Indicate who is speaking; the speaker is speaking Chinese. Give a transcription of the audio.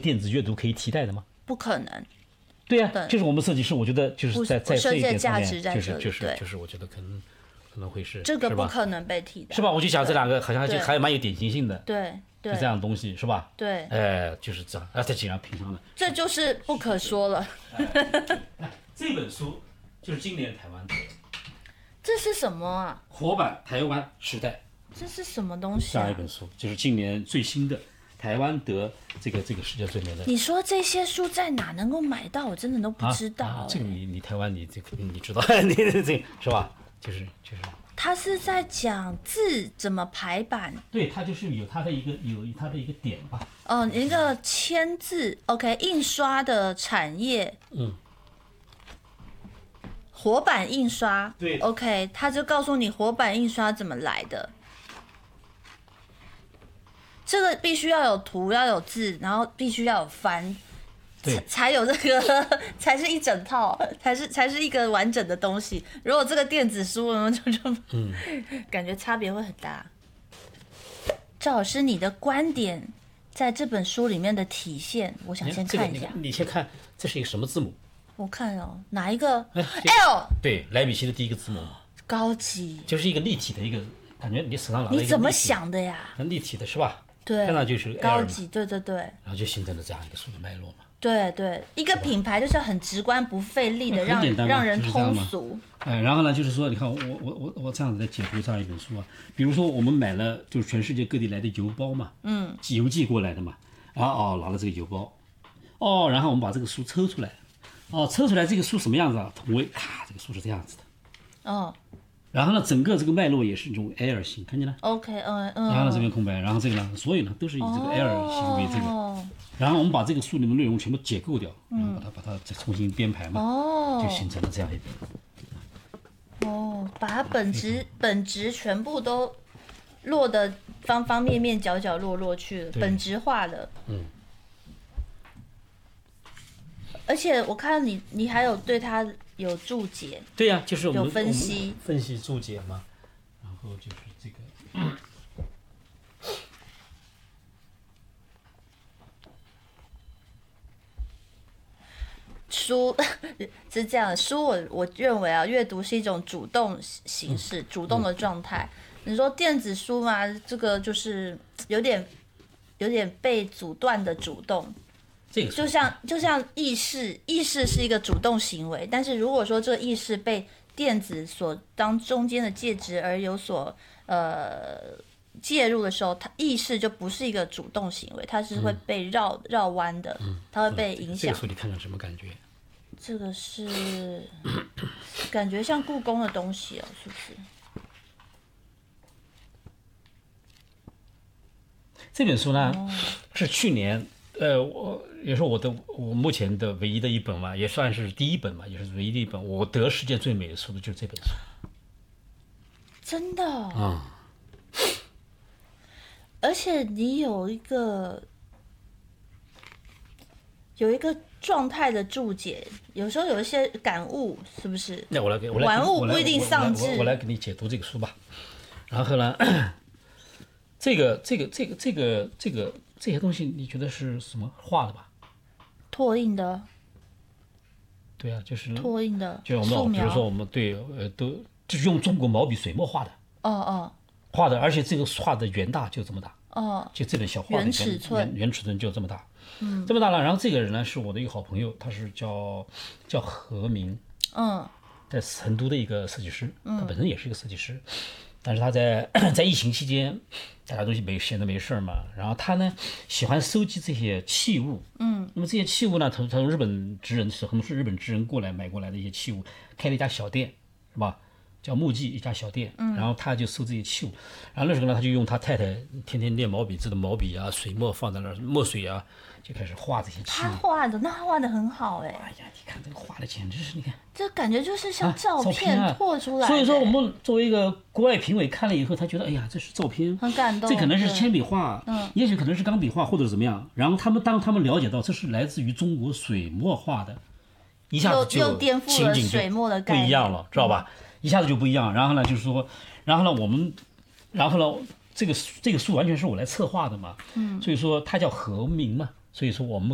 Speaker 1: 电子阅读可以替代的吗？
Speaker 2: 不可能。
Speaker 1: 对呀，就是我们设计师，我觉得就是在这一点上面，就是我觉得可能会是
Speaker 2: 这个不可能被替代，
Speaker 1: 是吧？我就想这两个好像就还蛮有典型性的，
Speaker 2: 对，
Speaker 1: 就这样的东西是吧？
Speaker 2: 对，
Speaker 1: 就是这样，再尽量平常的，
Speaker 2: 这就是不可说了。
Speaker 1: 这本书就是今年台湾的，
Speaker 2: 这是什么啊？
Speaker 1: 活版台湾时代，
Speaker 2: 这是什么东西？
Speaker 1: 下一本书就是今年最新的。台湾得这个世界最美的。
Speaker 2: 你说这些书在哪能够买到？我真的都不知道。
Speaker 1: 这个你台湾你这个你知道，你这是吧？就是。
Speaker 2: 他是在讲字怎么排版。
Speaker 1: 对，他就是有他的一个点吧。
Speaker 2: 一个签字 ，OK， 印刷的产业。活版印刷。
Speaker 1: 对。
Speaker 2: OK， 他就告诉你活版印刷怎么来的。这个必须要有图，要有字，然后必须要有翻，才有这个，才是一整套，才是一个完整的东西。如果这个电子书，感觉差别会很大。赵老师，你的观点在这本书里面的体现，我想先看一下。
Speaker 1: 你先看，这是一个什么字母？
Speaker 2: 我看哪一个 ？L。
Speaker 1: 对，莱比锡的第一个字母。
Speaker 2: 高级。
Speaker 1: 就是一个立体的一个，感觉你手上拿了一个。
Speaker 2: 你怎么想的呀？
Speaker 1: 很立体的是吧？
Speaker 2: 对，
Speaker 1: 看上就是
Speaker 2: 高级，对，
Speaker 1: 然后就形成了这样一个书的脉络嘛。
Speaker 2: 对，一个品牌就是很直观不费力的让人通俗。
Speaker 1: 然后呢，就是说，你看我这样子来解读这样一本书啊，比如说我们买了就是全世界各地来的邮包嘛，邮寄过来的嘛，然后拿了这个邮包，然后我们把这个书抽出来，抽出来这个书什么样子啊？同位，这个书是这样子的，然后呢，整个这个脉络也是一种 L 型，看见了
Speaker 2: ？OK， 然
Speaker 1: 后呢这边空白，然后这个呢，所有呢都是以这个 L 型为这个，然后我们把这个书里面内容全部解构掉，然后把它再重新编排嘛，就形成了这样一
Speaker 2: 本。把它本质全部都落得方方面面、角角落落去了，本质化了。而且我看到你还有对它有注解。
Speaker 1: 对呀，就是我们
Speaker 2: 有分析
Speaker 1: 注解嘛，然后就是这个。
Speaker 2: 书是这样的，书我认为阅读是一种主动形式，主动的状态。你说电子书嘛，这个就是有点被阻断的主动。就像意识是一个主动行为，但是如果说这个意识被电子所当中间的介质而有所介入的时候，它意识就不是一个主动行为，它是会被绕弯的，它会被影响。
Speaker 1: 这个书你看看什么感觉？
Speaker 2: 这个是感觉像故宫的东西是不是？
Speaker 1: 这本书呢，是去年也是我目前的唯一的一本嘛，也算是第一本嘛，也是唯一的一本。我得世界最美的书的就是这本书。
Speaker 2: 真的而且你有一个状态的注解，有时候有一些感悟，是不是？
Speaker 1: 那
Speaker 2: 玩物不一定丧志。
Speaker 1: 我来给你解读这个书吧。然后呢，这些东西，你觉得是什么画的吧？
Speaker 2: 拓印的。
Speaker 1: 对啊，就是
Speaker 2: 拓印的。
Speaker 1: 就我们比如说我们都就是用中国毛笔水墨画的。画的，而且这个画的原大就这么大。就这本小画的原尺寸就这么大。这么大了。然后这个人呢是我的一个好朋友，他是叫何明。在成都的一个设计师，他本身也是一个设计师。但是他在疫情期间，大家都闲着没事嘛，然后他呢喜欢收集这些器物，那么这些器物呢，他从日本职人过来买过来的一些器物，开了一家小店，是吧？叫木记一家小店，然后他就收这些器物，然后那时候呢，他就用他太太天天练毛笔字的毛笔啊、水墨放在那儿，墨水啊，就开始画这些器物。
Speaker 2: 他画的很好哎。
Speaker 1: 哎呀，你看这个画的简直是，你看
Speaker 2: 这感觉就是像照片拓出来的。
Speaker 1: 所以说我们作为一个国外评委看了以后，他觉得哎呀，这是照片，
Speaker 2: 很感动。
Speaker 1: 这可能是铅笔画，也许可能是钢笔画或者怎么样。然后当他们了解到这是来自于中国水墨画的，一下子就
Speaker 2: 颠覆了水墨的概念，
Speaker 1: 不一样了，知道吧？一下子就不一样。然后呢，就是说，然后呢，这个书完全是我来策划的嘛，所以说它叫和名嘛，所以说我们